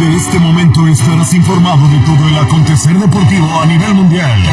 de este momento estarás informado de todo el acontecer deportivo a nivel mundial.